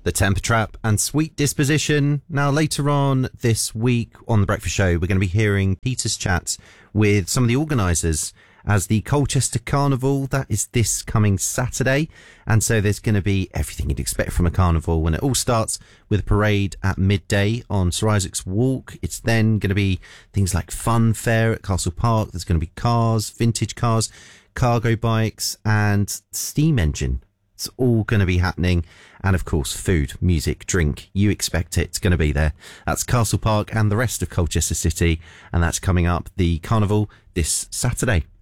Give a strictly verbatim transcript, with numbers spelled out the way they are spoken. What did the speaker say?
The Temper Trap and Sweet Disposition. Now, later on this week on The Breakfast Show, we're going to be hearing Peter's chat with some of the organisers as the Colchester Carnival. That is this coming Saturday. And so there's going to be everything you'd expect from a carnival. And it all starts with a parade at midday on Sir Isaac's Walk. It's then going to be things like fun fair at Castle Park. There's going to be cars, vintage cars, cargo bikes and steam engine. It's all going to be happening. And of course, food, music, drink. You expect it. It's going to be there. That's Castle Park and the rest of Colchester City. And that's coming up the Carnival this Saturday.